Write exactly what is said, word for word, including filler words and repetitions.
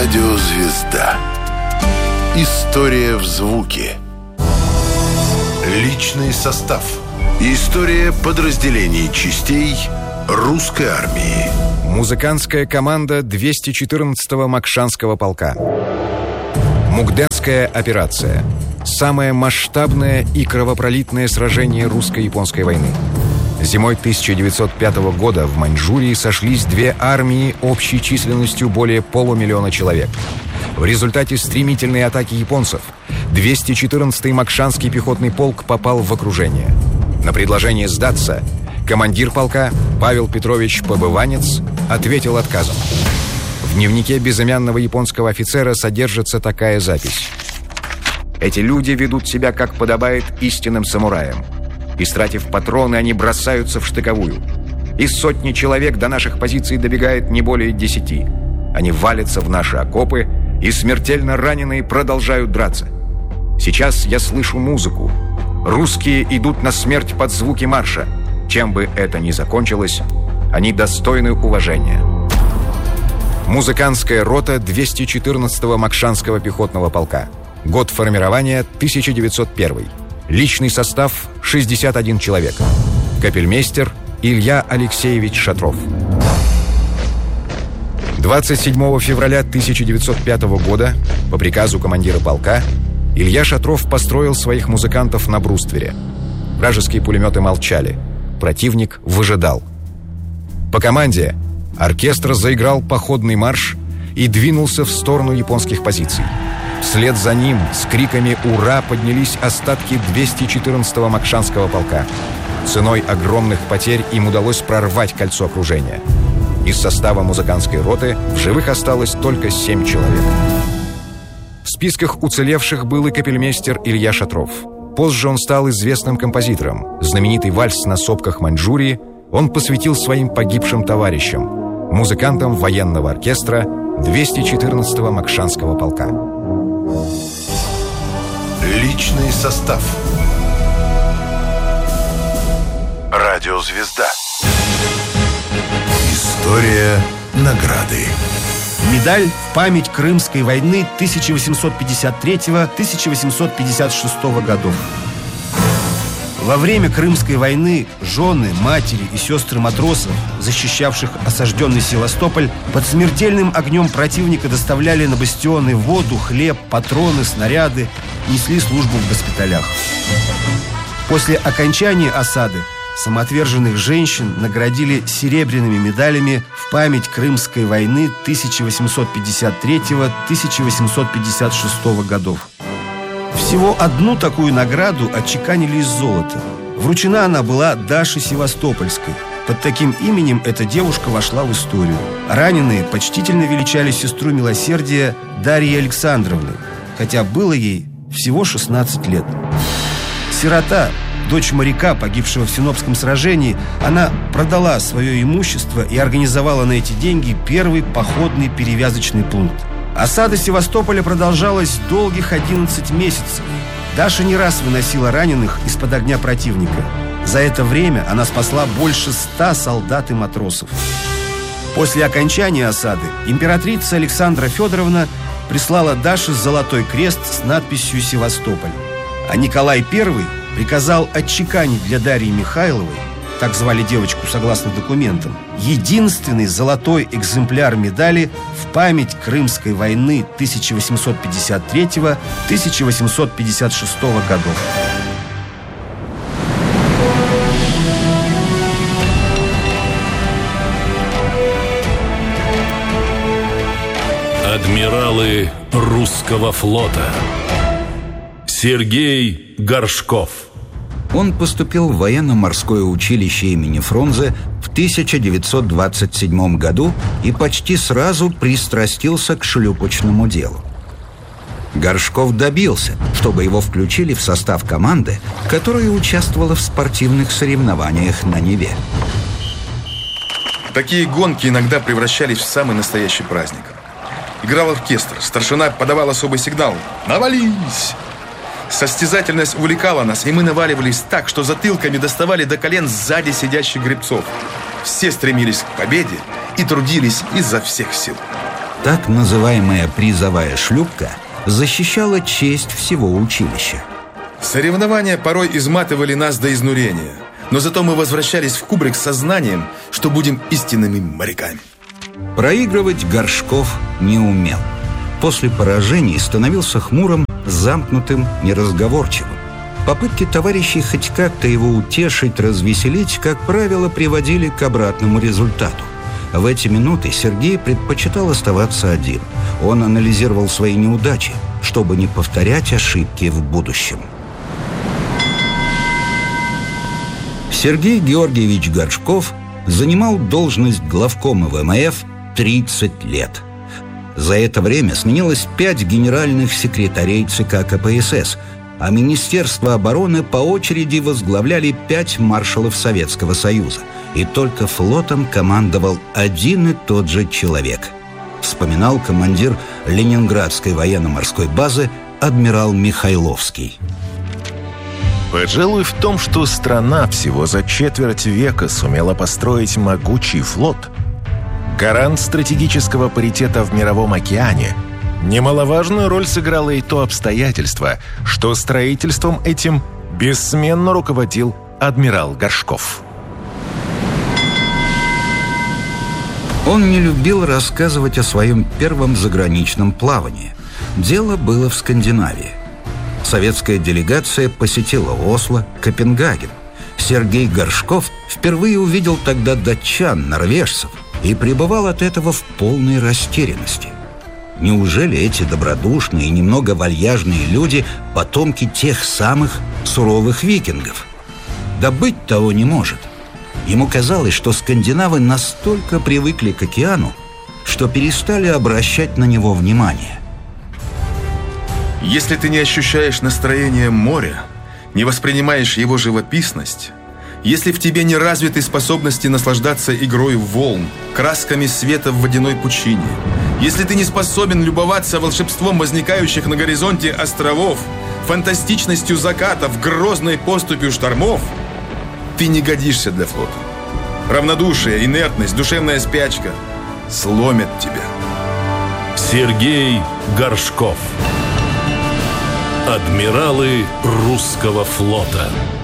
Радиозвезда. История в звуке. Личный состав. История подразделений частей русской армии. Музыкантская команда двести четырнадцатого Макшанского полка. Мукденская операция. Самое масштабное и кровопролитное сражение русско-японской войны. Зимой тысяча девятьсот пятого года в Маньчжурии сошлись две армии общей численностью более полумиллиона человек. В результате стремительной атаки японцев двести четырнадцатый Макшанский пехотный полк попал в окружение. На предложение сдаться командир полка Павел Петрович Побыванец ответил отказом. В дневнике безымянного японского офицера содержится такая запись: «Эти люди ведут себя, как подобает истинным самураям. Истратив патроны, они бросаются в штыковую. Из сотни человек до наших позиций добегает не более десяти. Они валятся в наши окопы, и смертельно раненые продолжают драться. Сейчас я слышу музыку. Русские идут на смерть под звуки марша. Чем бы это ни закончилось, они достойны уважения». Музыкантская рота двести четырнадцатого Макшанского пехотного полка. Год формирования тысяча девятьсот первый. Личный состав шестьдесят один человек. Капельмейстер Илья Алексеевич Шатров. двадцать седьмого февраля тысяча девятьсот пятого года по приказу командира полка Илья Шатров построил своих музыкантов на бруствере. Вражеские пулеметы молчали. Противник выжидал. По команде оркестр заиграл походный марш и двинулся в сторону японских позиций. Вслед за ним с криками «Ура!» поднялись остатки двести четырнадцатого Макшанского полка. Ценой огромных потерь им удалось прорвать кольцо окружения. Из состава музыкантской роты в живых осталось только семь человек. В списках уцелевших был и капельмейстер Илья Шатров. Позже он стал известным композитором. Знаменитый вальс на сопках Маньчжурии он посвятил своим погибшим товарищам, музыкантам военного оркестра двести четырнадцатого Макшанского полка. Личный состав. Радиозвезда. История награды. Медаль в память Крымской войны тысяча восемьсот пятьдесят третьего — тысяча восемьсот пятьдесят шестого годов. Во время Крымской войны жены, матери и сестры матросов, защищавших осажденный Севастополь, под смертельным огнем противника доставляли на бастионы воду, хлеб, патроны, снаряды, несли службу в госпиталях. После окончания осады самоотверженных женщин наградили серебряными медалями в память Крымской войны тысяча восемьсот пятьдесят третьего — тысяча восемьсот пятьдесят шестого годов. Всего одну такую награду отчеканили из золота. Вручена она была Даше Севастопольской. Под таким именем эта девушка вошла в историю. Раненые почтительно величали сестру милосердия Дарьей Александровной, хотя было ей всего шестнадцать лет. Сирота, дочь моряка, погибшего в Синопском сражении, она продала свое имущество и организовала на эти деньги первый походный перевязочный пункт. Осада Севастополя продолжалась долгих одиннадцать месяцев. Даша не раз выносила раненых из-под огня противника. За это время она спасла больше ста солдат и матросов. После окончания осады императрица Александра Федоровна прислала Даше золотой крест с надписью «Севастополь». А Николай Первый приказал отчеканить для Дарьи Михайловой, так звали девочку согласно документам, единственный золотой экземпляр медали в память Крымской войны тысяча восемьсот пятьдесят третьего — тысяча восемьсот пятьдесят шестого годов. Адмиралы русского флота. Сергей Горшков. Он поступил в военно-морское училище имени Фрунзе в тысяча девятьсот двадцать седьмом году и почти сразу пристрастился к шлюпочному делу. Горшков добился, чтобы его включили в состав команды, которая участвовала в спортивных соревнованиях на Неве. Такие гонки иногда превращались в самый настоящий праздник. Играл оркестр, старшина подавал особый сигнал «Навались!». Состязательность увлекала нас, и мы наваливались так, что затылками доставали до колен сзади сидящих гребцов. Все стремились к победе и трудились изо всех сил. Так называемая призовая шлюпка защищала честь всего училища. Соревнования порой изматывали нас до изнурения, но зато мы возвращались в кубрик с сознанием, что будем истинными моряками. Проигрывать Горшков не умел. После поражений становился хмурым, замкнутым, неразговорчивым. Попытки товарищей хоть как-то его утешить, развеселить, как правило, приводили к обратному результату. В эти минуты Сергей предпочитал оставаться один. Он анализировал свои неудачи, чтобы не повторять ошибки в будущем. Сергей Георгиевич Горшков занимал должность главкома ВМФ тридцать лет. За это время сменилось пять генеральных секретарей ЦК КПСС, а Министерство обороны по очереди возглавляли пять маршалов Советского Союза. И только флотом командовал один и тот же человек. Вспоминал командир Ленинградской военно-морской базы адмирал Михайловский. Пожалуй, в том, что страна всего за четверть века сумела построить могучий флот, гарант стратегического паритета в мировом океане, немаловажную роль сыграло и то обстоятельство, что строительством этим бессменно руководил адмирал Горшков. Он не любил рассказывать о своем первом заграничном плавании. Дело было в Скандинавии. Советская делегация посетила Осло, Копенгаген. Сергей Горшков впервые увидел тогда датчан, норвежцев, и пребывал от этого в полной растерянности. Неужели эти добродушные и немного вальяжные люди – потомки тех самых суровых викингов? Да быть того не может. Ему казалось, что скандинавы настолько привыкли к океану, что перестали обращать на него внимание. Если ты не ощущаешь настроение моря, не воспринимаешь его живописность, если в тебе не развиты способности наслаждаться игрой волн, красками света в водяной пучине, если ты не способен любоваться волшебством возникающих на горизонте островов, фантастичностью закатов, грозной поступью штормов, ты не годишься для флота. Равнодушие, инертность, душевная спячка сломят тебя. Сергей Горшков. Адмиралы русского флота.